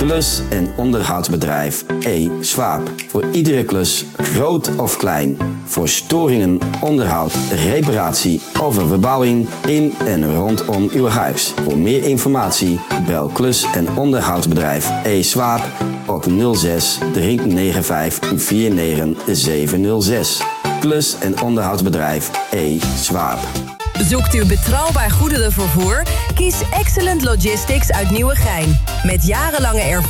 Klus- en onderhoudsbedrijf E-Swaap. Voor iedere klus, groot of klein. Voor storingen, onderhoud, reparatie of een verbouwing in en rondom uw huis. Voor meer informatie bel Klus- en onderhoudsbedrijf E-Swaap op 06 395 49706. Klus- en onderhoudsbedrijf E-Swaap. Zoekt u betrouwbaar goederenvervoer? Kies Excellent Logistics uit Nieuwegein. Met jarenlange ervaring